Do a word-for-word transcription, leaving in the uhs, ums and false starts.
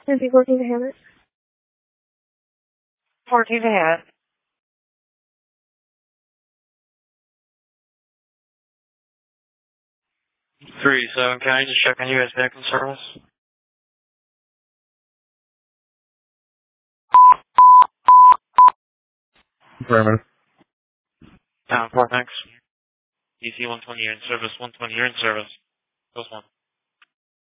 M P fourteen to Hammett. fourteen to Hammett. three seven, can I just check on you guys back in service? Affirmative. Down four, thanks. D C one twenty, you're in service. one twenty, you're in service. Close one.